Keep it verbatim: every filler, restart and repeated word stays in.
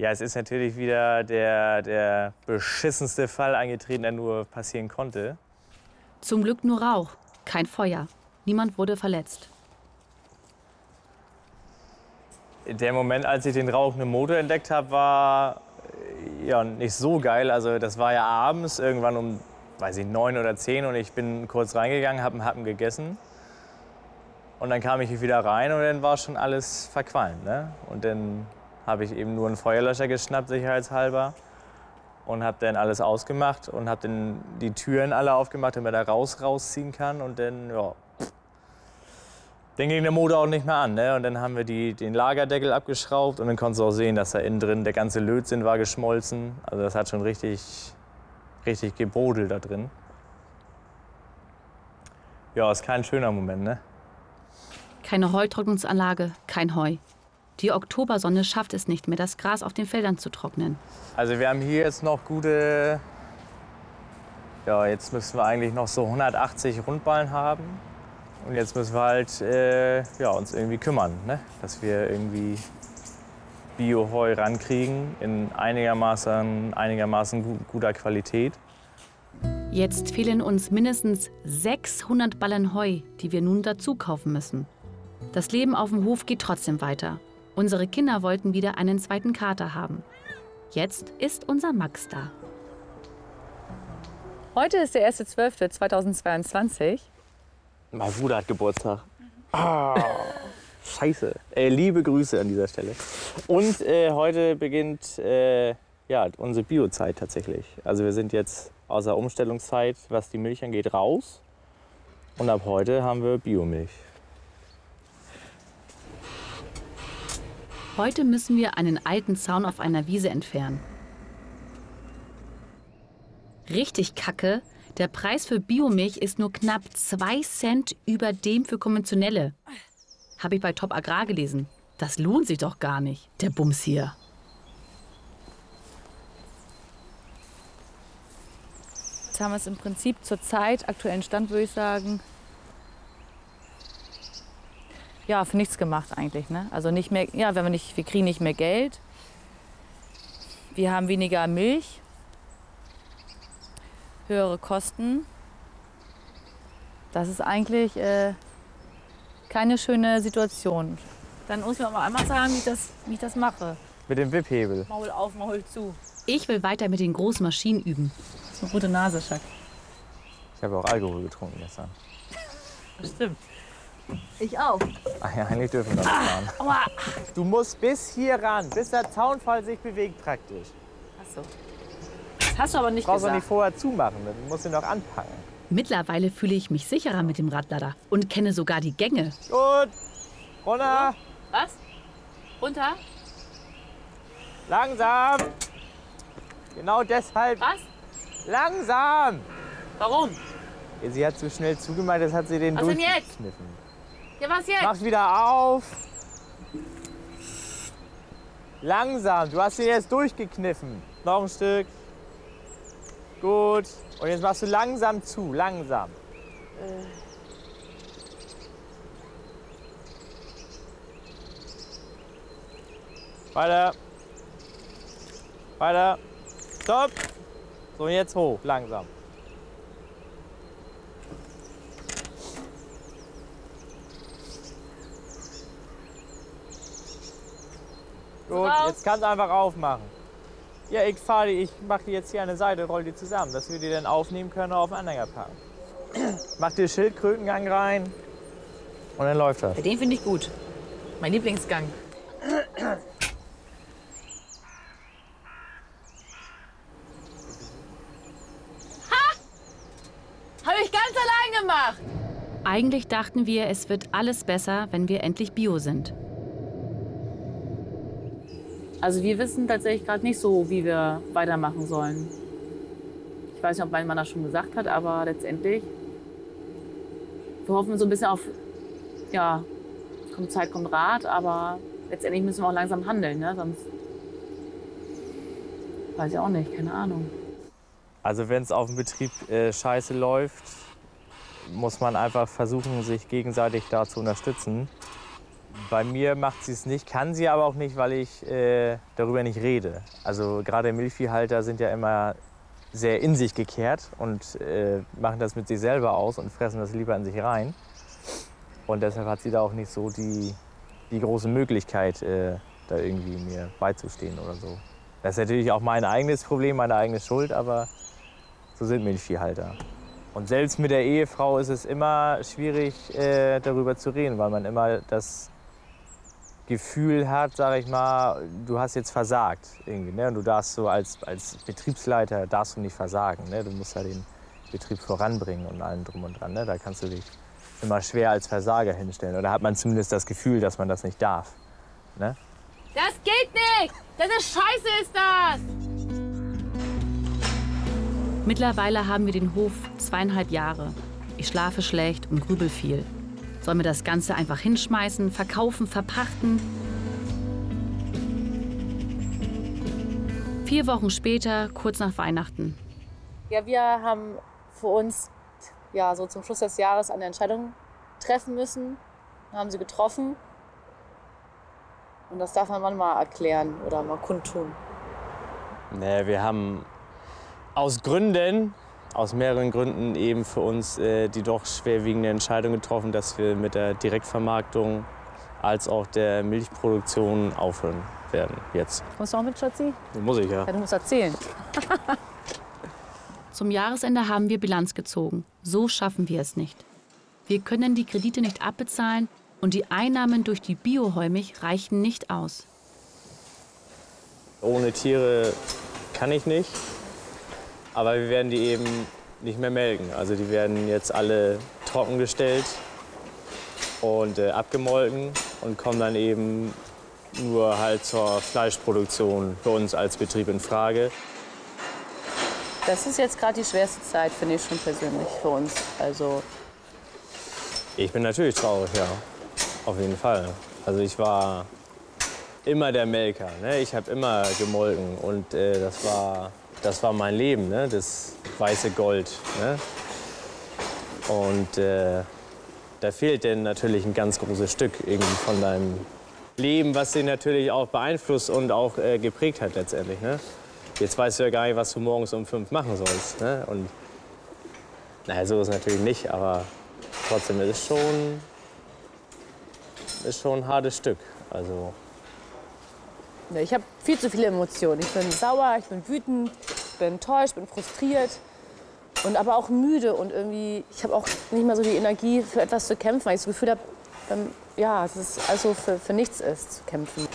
Ja, es ist natürlich wieder der, der beschissenste Fall eingetreten, der nur passieren konnte. Zum Glück nur Rauch, kein Feuer. Niemand wurde verletzt. Der Moment, als ich den rauchenden Motor entdeckt habe, war ja nicht so geil. Also das war ja abends, irgendwann um, weiß ich, neun oder zehn, und ich bin kurz reingegangen, habe einen Happen gegessen. Und dann kam ich wieder rein und dann war schon alles verqualmt, ne? Und dann habe ich eben nur einen Feuerlöscher geschnappt, sicherheitshalber. Und habe dann alles ausgemacht und habe dann die Türen alle aufgemacht, damit er raus rausziehen kann. Und dann, ja, dann ging der Motor auch nicht mehr an, ne? Und dann haben wir die, den Lagerdeckel abgeschraubt und dann konntest du auch sehen, dass da innen drin der ganze Lötzinn war geschmolzen. Also das hat schon richtig, richtig gebrodelt da drin. Ja, ist kein schöner Moment, ne? Keine Heutrocknungsanlage, kein Heu. Die Oktobersonne schafft es nicht mehr, das Gras auf den Feldern zu trocknen. Also wir haben hier jetzt noch gute, ja, jetzt müssen wir eigentlich noch so hundertachtzig Rundballen haben. Und jetzt müssen wir halt äh, ja, uns irgendwie kümmern, ne? Dass wir irgendwie Bio-Heu rankriegen in einigermaßen, einigermaßen gu guter Qualität. Jetzt fehlen uns mindestens sechshundert Ballen Heu, die wir nun dazu kaufen müssen. Das Leben auf dem Hof geht trotzdem weiter. Unsere Kinder wollten wieder einen zweiten Kater haben. Jetzt ist unser Max da. Heute ist der erste zwölfte zweitausendzweiundzwanzig. Mein Bruder hat Geburtstag. Ah, scheiße. Äh, liebe Grüße an dieser Stelle. Und äh, heute beginnt äh, ja, unsere Biozeit tatsächlich. Also wir sind jetzt aus der Umstellungszeit, was die Milch angeht, raus. Und ab heute haben wir Biomilch. Heute müssen wir einen alten Zaun auf einer Wiese entfernen. Richtig kacke, der Preis für Biomilch ist nur knapp zwei Cent über dem für konventionelle. Habe ich bei Top Agrar gelesen. Das lohnt sich doch gar nicht, der Bums hier. Jetzt haben wir es im Prinzip zur Zeit, aktuellen Stand würde ich sagen, ja, für nichts gemacht eigentlich, ne? Also nicht mehr, ja, wenn wir nicht, wir kriegen nicht mehr Geld, wir haben weniger Milch, höhere Kosten. Das ist eigentlich äh, keine schöne Situation. Dann muss man mal einmal sagen, wie ich das, wie ich das mache. Mit dem Wipphebel. Maul auf, Maul zu. Ich will weiter mit den großen Maschinen üben. Das ist eine gute Nase, Schack. Ich habe auch Alkohol getrunken gestern. Das stimmt. Ich auch. Ach ja, eigentlich dürfen wir das fahren. Aua. Du musst bis hier ran, bis der Zaunfall sich bewegt praktisch. Ach so. Das hast du aber nicht Du brauchst doch gesagt. nicht vorher zumachen, du musst ihn noch anpacken. Mittlerweile fühle ich mich sicherer mit dem Radlader und kenne sogar die Gänge. Gut, runter, Was? Runter? langsam. Genau deshalb, Was? langsam. Warum? Sie hat zu schnell zugemacht, das hat sie den Was denn jetzt? durchgekniffen. Ja, was jetzt? Mach wieder auf. Langsam, du hast ihn jetzt durchgekniffen. Noch ein Stück. Gut. Und jetzt machst du langsam zu, langsam. Weiter. Weiter. Stopp. So, und jetzt hoch, langsam. Gut, jetzt kannst du einfach aufmachen. Ja, ich fahre die, ich mache die jetzt hier an der Seite, roll die zusammen, dass wir die dann aufnehmen können und auf den Anhänger packen. Mach dir Schildkrötengang rein und dann läuft das. Den finde ich gut. Mein Lieblingsgang. Ha! Habe ich ganz allein gemacht. Eigentlich dachten wir, es wird alles besser, wenn wir endlich Bio sind. Also wir wissen tatsächlich gerade nicht so, wie wir weitermachen sollen. Ich weiß nicht, ob mein Mann das schon gesagt hat, aber letztendlich, wir hoffen so ein bisschen auf, ja, kommt Zeit, kommt Rat, aber letztendlich müssen wir auch langsam handeln, ne? Sonst weiß ich auch nicht, keine Ahnung. Also wenn es auf dem Betrieb äh, scheiße läuft, muss man einfach versuchen, sich gegenseitig da zu unterstützen. Bei mir macht sie es nicht, kann sie aber auch nicht, weil ich äh, darüber nicht rede. Also gerade Milchviehhalter sind ja immer sehr in sich gekehrt und äh, machen das mit sich selber aus und fressen das lieber in sich rein. Und deshalb hat sie da auch nicht so die, die große Möglichkeit, äh, da irgendwie mir beizustehen oder so. Das ist natürlich auch mein eigenes Problem, meine eigene Schuld, aber so sind Milchviehhalter. Und selbst mit der Ehefrau ist es immer schwierig, äh, darüber zu reden, weil man immer das Gefühl hat, sage ich mal, du hast jetzt versagt irgendwie, ne? Und du darfst so als, als Betriebsleiter darfst du nicht versagen, ne? Du musst ja den Betrieb voranbringen und allem drum und dran, ne? Da kannst du dich immer schwer als Versager hinstellen. Oder hat man zumindest das Gefühl, dass man das nicht darf, ne? Das geht nicht! Das ist scheiße, ist das! Mittlerweile haben wir den Hof zweieinhalb Jahre. Ich schlafe schlecht und grübel viel. Sollen wir das Ganze einfach hinschmeißen, verkaufen, verpachten? Vier Wochen später, kurz nach Weihnachten. Ja, wir haben für uns ja, so zum Schluss des Jahres eine Entscheidung treffen müssen. Wir haben sie getroffen. Und das darf man mal erklären oder mal kundtun. Nee, wir haben aus Gründen, aus mehreren Gründen eben für uns äh, die doch schwerwiegende Entscheidung getroffen, dass wir mit der Direktvermarktung als auch der Milchproduktion aufhören werden jetzt. Kommst du auch mit, Schatzi? Muss ich, ja. Ja, du musst erzählen. Zum Jahresende haben wir Bilanz gezogen. So schaffen wir es nicht. Wir können die Kredite nicht abbezahlen und die Einnahmen durch die Bioheumilch reichen nicht aus. Ohne Tiere kann ich nicht, aber wir werden die eben nicht mehr melken. Also die werden jetzt alle trockengestellt und äh, abgemolken und kommen dann eben nur halt zur Fleischproduktion für uns als Betrieb in Frage. Das ist jetzt gerade die schwerste Zeit, finde ich schon persönlich für uns. Also Ich bin natürlich traurig, ja. Auf jeden Fall. Also ich war immer der Melker, ne? Ich habe immer gemolken und äh, das war, das war mein Leben, ne? Das weiße Gold, ne? Und äh, da fehlt denn natürlich ein ganz großes Stück irgendwie von deinem Leben, was dich natürlich auch beeinflusst und auch äh, geprägt hat letztendlich, ne? Jetzt weißt du ja gar nicht, was du morgens um fünf machen sollst, ne? Und naja, so ist es natürlich nicht, aber trotzdem ist es schon, ist schon ein hartes Stück. Also ich habe viel zu viele Emotionen. Ich bin sauer, ich bin wütend, ich bin enttäuscht, bin frustriert und aber auch müde und irgendwie, ich habe auch nicht mehr so die Energie für etwas zu kämpfen, weil ich das Gefühl habe, ja, dass es also für, für nichts ist zu kämpfen.